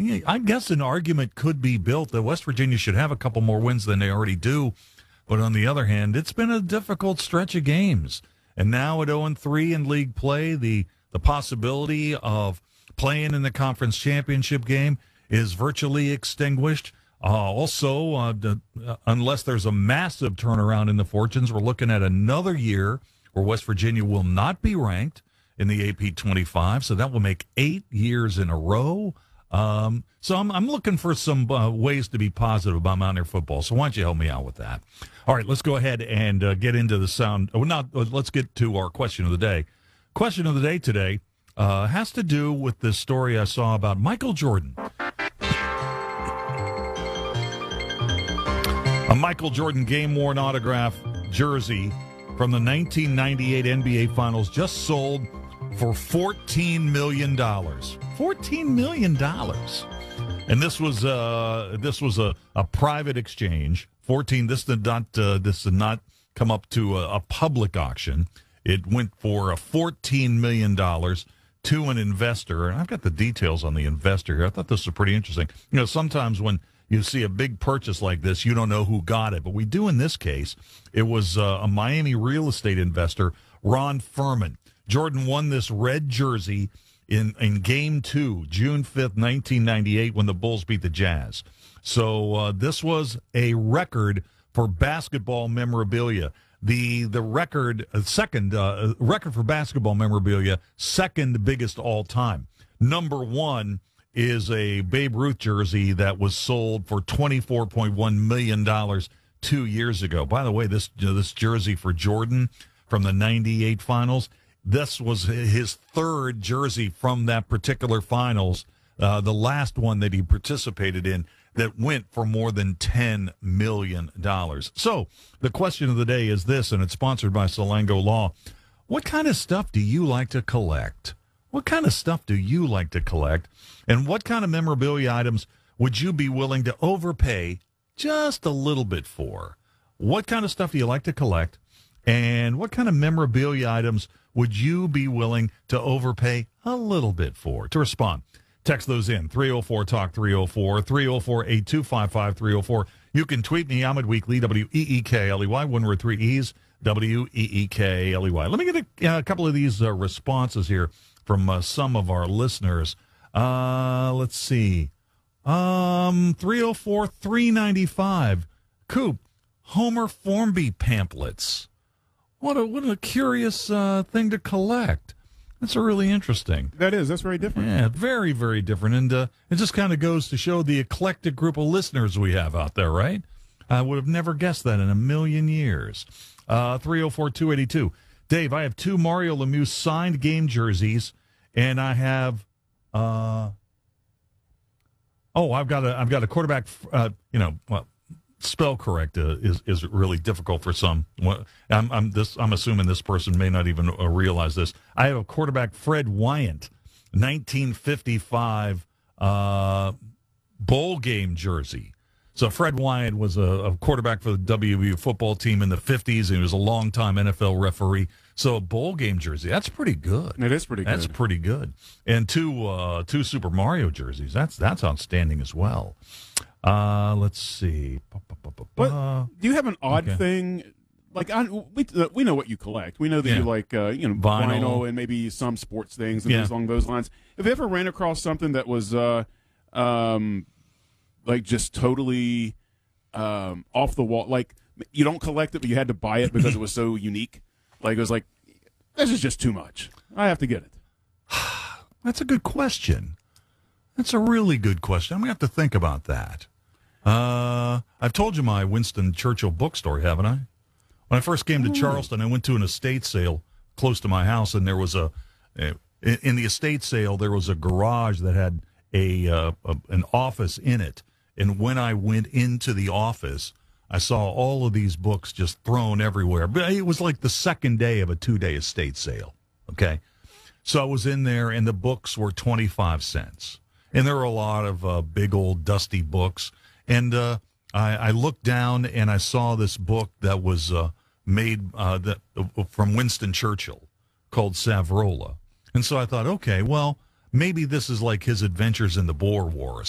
I guess an argument could be built that West Virginia should have a couple more wins than they already do. But on the other hand, it's been a difficult stretch of games. And now at 0-3 in league play, the possibility of playing in the conference championship game is virtually extinguished. Unless there's a massive turnaround in the fortunes, we're looking at another year where West Virginia will not be ranked in the AP 25. So that will make 8 years in a row. So I'm looking for some ways to be positive about Mountaineer football. So why don't you help me out with that? All right, let's go ahead and get into the sound. Let's get to our question of the day. Question of the day today has to do with this story I saw about Michael Jordan. A Michael Jordan game-worn autograph jersey from the 1998 NBA Finals just sold for $14 million. $14 million. And this was a private exchange. This did not come up to a public auction. It went for $14 million to an investor. And I've got the details on the investor here. I thought this was pretty interesting. You know, sometimes when you see a big purchase like this, you don't know who got it. But we do in this case. It was a Miami real estate investor, Ron Furman. Jordan won this red jersey in Game 2, June 5th, 1998, when the Bulls beat the Jazz. So this was a record for basketball memorabilia. The record, record for basketball memorabilia, second biggest all time. Number one is a Babe Ruth jersey that was sold for $24.1 million 2 years ago. By the way, this jersey for Jordan from the 98 finals, this was his third jersey from that particular finals, the last one that he participated in, that went for more than $10 million. So the question of the day is this, and it's sponsored by Salango Law. What kind of stuff do you like to collect? What kind of stuff do you like to collect? And what kind of memorabilia items would you be willing to overpay just a little bit for? What kind of stuff do you like to collect? And what kind of memorabilia items would you be willing to overpay a little bit for? To respond, text those in, 304-TALK, 304-304-8255, 304. You can tweet me, Ahmed Weekly, W-E-E-K-L-E-Y, one word, three E's, W-E-E-K-L-E-Y. Let me get a couple of these responses here from some of our listeners. Let's see. 304-395. Coop, Homer Formby pamphlets. What a curious thing to collect. That's really interesting. That is. That's very different. Yeah, very, very different. And it just kind of goes to show the eclectic group of listeners we have out there, right? I would have never guessed that in a million years. 304-282. Dave, I have 2 Mario Lemieux signed game jerseys, and I have I've got a quarterback. Spell correct is really difficult for some. I'm assuming this person may not even realize this. I have a quarterback, Fred Wyant, 1955 bowl game jersey. So Fred Wyant was a quarterback for the WVU football team in the 50s, and he was a longtime NFL referee. So a bowl game jersey, that's pretty good. It is pretty good. That's pretty good. And two Super Mario jerseys, that's outstanding as well. Let's see. Do you have an odd thing? Like we know what you collect. We know that you like vinyl and maybe some sports things and things along those lines. Have you ever ran across something that was like just totally off the wall? Like you don't collect it, but you had to buy it because it was so unique. Like it was like, this is just too much. I have to get it. That's a good question. That's a really good question. I'm going to have to think about that. I've told you my Winston Churchill book story, haven't I? When I first came to Charleston, I went to an estate sale close to my house, and there was in the estate sale, there was a garage that had an office in it. And when I went into the office, I saw all of these books just thrown everywhere. But it was like the second day of a 2-day estate sale, okay? So I was in there, and the books were 25 cents. And there were a lot of big old dusty books. And I looked down, and I saw this book that was made from Winston Churchill called Savrola. And so I thought, okay, well, maybe this is like his adventures in the Boer War or